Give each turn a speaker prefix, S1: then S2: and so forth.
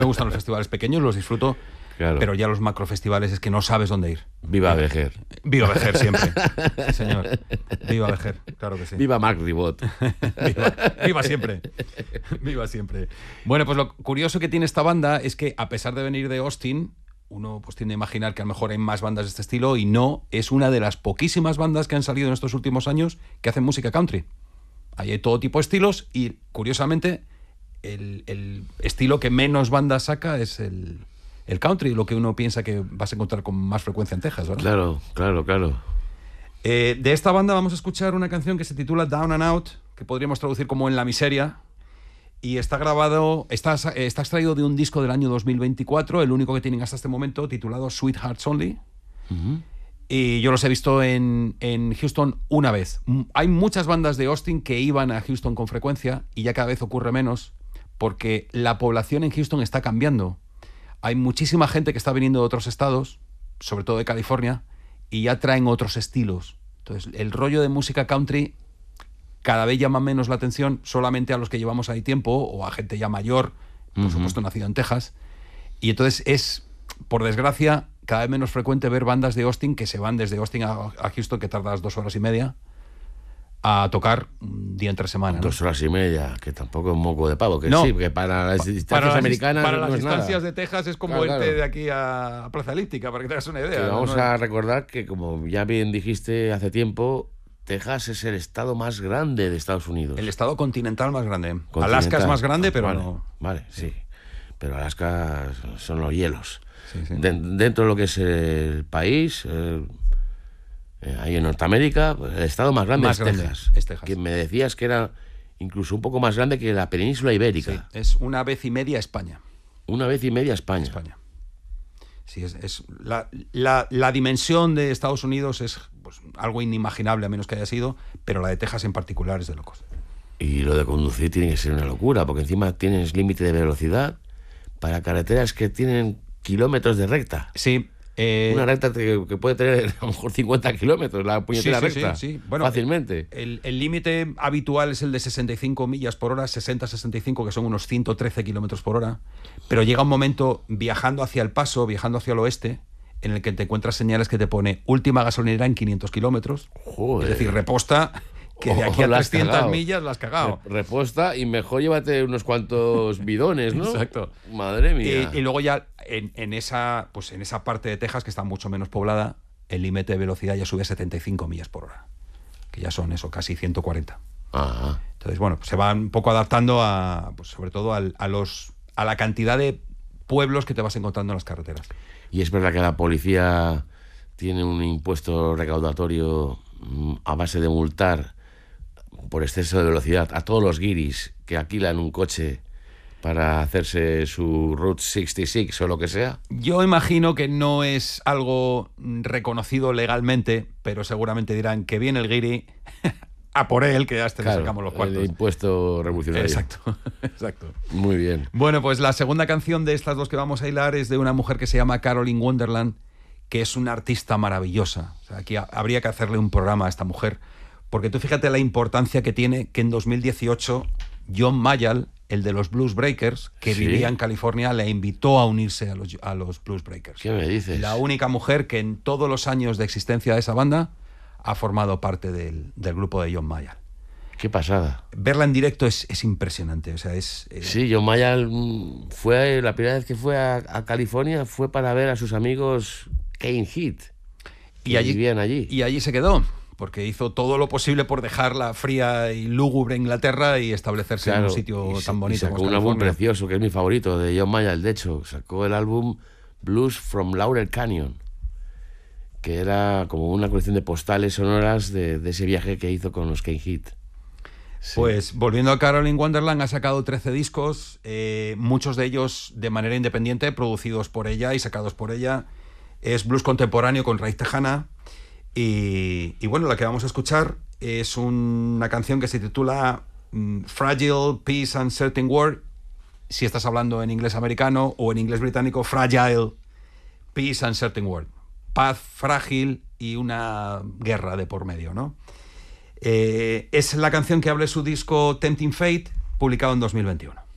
S1: Me gustan los festivales pequeños, los disfruto,
S2: Claro.
S1: pero ya los macrofestivales es que no sabes dónde ir.
S2: Viva Vejer.
S1: Viva Vejer siempre. Sí, señor. Viva Vejer, claro que sí.
S2: Viva Mark Ribot.
S1: Viva siempre. Viva siempre. Bueno, pues lo curioso que tiene esta banda es que, a pesar de venir de Austin, uno pues tiende a imaginar que a lo mejor hay más bandas de este estilo, y no, es una de las poquísimas bandas que han salido en estos últimos años que hacen música country. Ahí hay todo tipo de estilos y, curiosamente, el estilo que menos bandas saca es el country, lo que uno piensa que vas a encontrar con más frecuencia en Texas, ¿verdad?
S2: Claro.
S1: De esta banda vamos a escuchar una canción que se titula Down and Out, que podríamos traducir como En la miseria, y está extraído de un disco del año 2024, el único que tienen hasta este momento, titulado Sweethearts Only.
S2: Uh-huh.
S1: Y yo los he visto en Houston una vez. Hay muchas bandas de Austin que iban a Houston con frecuencia, y ya cada vez ocurre menos, porque la población en Houston está cambiando. Hay muchísima gente que está viniendo de otros estados, sobre todo de California, y ya traen otros estilos. Entonces, el rollo de música country cada vez llama menos la atención solamente a los que llevamos ahí tiempo, o a gente ya mayor, por supuesto nacida en Texas. Y entonces es, por desgracia, cada vez menos frecuente ver bandas de Austin que se van desde Austin a Houston, que tardas 2 horas y media, a tocar un día entre semana, ¿no?
S2: 2 horas y media, que tampoco es moco de pavo, que
S1: no,
S2: sí, porque para las distancias americanas
S1: para
S2: no
S1: las
S2: es nada.
S1: distancias de Texas es como
S2: Claro.
S1: irte de aquí a Plaza Elíptica, para que te hagas una idea.
S2: Que vamos
S1: ¿no?
S2: a recordar que, como ya bien dijiste hace tiempo, Texas es el estado más grande de Estados Unidos.
S1: El estado continental más grande.
S2: Continental.
S1: Alaska es más grande, pero
S2: vale,
S1: no...
S2: Vale, sí. Pero Alaska son los hielos.
S1: Sí, sí.
S2: Dentro de lo que es el país, ahí en Norteamérica, pues, el estado más grande,
S1: es Texas.
S2: Que me decías que era incluso un poco más grande que la península ibérica.
S1: Sí, es una vez y media España.
S2: Una vez y media España.
S1: Sí, es la dimensión de Estados Unidos es pues, algo inimaginable, a menos que haya sido, pero la de Texas en particular es de locos.
S2: Y lo de conducir tiene que ser una locura, porque encima tienes límite de velocidad para carreteras que tienen kilómetros de recta.
S1: Sí.
S2: Una recta que puede tener a lo mejor 50 kilómetros, la puñetera recta.
S1: Sí. Bueno,
S2: fácilmente.
S1: El límite habitual es el de 65 millas por hora, 60-65, que son unos 113 kilómetros por hora. Pero llega un momento, viajando hacia El Paso, viajando hacia el oeste, en el que te encuentras señales que te pone última gasolinera en 500 kilómetros.
S2: Joder.
S1: Es decir, reposta, que de aquí a 300 millas la has cagado.
S2: Reposta, y mejor llévate unos cuantos bidones, ¿no?
S1: Exacto.
S2: Madre mía.
S1: Y luego ya en esa parte de Texas, que está mucho menos poblada, el límite de velocidad ya sube a 75 millas por hora, que ya son eso, casi 140.
S2: Ajá.
S1: Entonces, bueno, pues se van un poco adaptando a, pues sobre todo a la cantidad de pueblos que te vas encontrando en las carreteras.
S2: Y es verdad que la policía tiene un impuesto recaudatorio a base de multar por exceso de velocidad a todos los guiris que alquilan un coche para hacerse su Route 66 o lo que sea.
S1: Yo imagino que no es algo reconocido legalmente, pero seguramente dirán que viene el guiri a por él, que ya le sacamos los cuartos.
S2: El impuesto revolucionario.
S1: Exacto.
S2: Muy bien.
S1: Bueno, pues la segunda canción de estas dos que vamos a hilar es de una mujer que se llama Carolyn Wonderland, que es una artista maravillosa. O sea, aquí habría que hacerle un programa a esta mujer, porque tú fíjate la importancia que tiene que en 2018 John Mayall, el de los Blues Breakers, que vivía en California, le invitó a unirse a los Blues Breakers.
S2: ¿Qué me dices?
S1: La única mujer que en todos los años de existencia de esa banda ha formado parte del grupo de John Mayall.
S2: Qué pasada.
S1: Verla en directo es impresionante. O sea,
S2: Sí, John Mayall fue la primera vez que fue a California fue para ver a sus amigos Kane Heat, que vivían allí.
S1: Y allí se quedó, porque hizo todo lo posible por dejar la fría y lúgubre Inglaterra y establecerse en un sitio tan bonito.
S2: Sacó un álbum precioso, que es mi favorito, de John Mayall. De hecho, sacó el álbum Blues from Laurel Canyon, que era como una colección de postales sonoras de ese viaje que hizo con los Kane Heat. Sí.
S1: Pues volviendo a Carolyn Wonderland, ha sacado 13 discos, muchos de ellos de manera independiente, producidos por ella y sacados por ella. Es blues contemporáneo con raíz tejana. Y bueno, la que vamos a escuchar es una canción que se titula Fragile Peace Uncertain War. Si estás hablando en inglés americano, o en inglés británico, Fragile Peace Uncertain War. Paz frágil y una guerra de por medio, ¿no? Es la canción que abre su disco Tempting Fate, publicado en 2021.